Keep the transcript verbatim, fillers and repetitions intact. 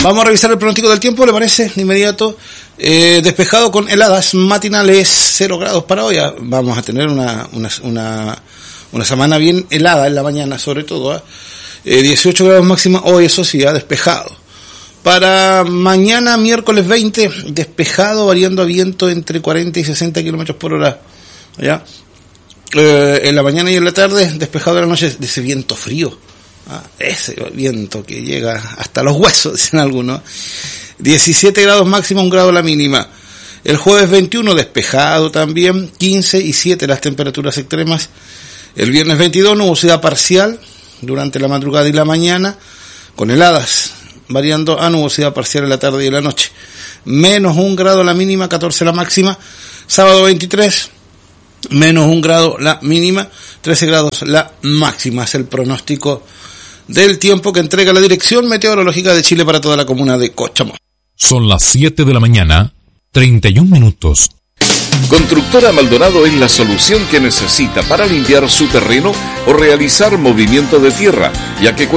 Vamos a revisar el pronóstico del tiempo, ¿le parece? De inmediato. Eh, despejado con heladas matinales, cero grados para hoy. Vamos a tener una, una, una, una semana bien helada en la mañana, sobre todo. ¿eh? Eh, dieciocho grados máxima hoy, eso sí, ¿eh? Despejado. Para mañana, miércoles veinte, despejado, variando a viento entre cuarenta y sesenta kilómetros por hora. ¿Ya? Eh, en la mañana y en la tarde, despejado de la noche, de ese viento frío. Ah, ese viento que llega hasta los huesos, dicen algunos. diecisiete grados máxima, un grado la mínima. El jueves veintiuno, despejado también, quince y siete las temperaturas extremas. El viernes veintidós, nubosidad parcial durante la madrugada y la mañana, con heladas, variando a nubosidad parcial en la tarde y en la noche. Menos un grado la mínima, catorce la máxima. Sábado veintitrés, menos un grado la mínima, trece grados la máxima. Es el pronóstico del tiempo que entrega la Dirección Meteorológica de Chile para toda la comuna de Cochamó. Son las siete de la mañana, treinta y un minutos. Constructora Maldonado es la solución que necesita para limpiar su terreno o realizar movimiento de tierra, ya que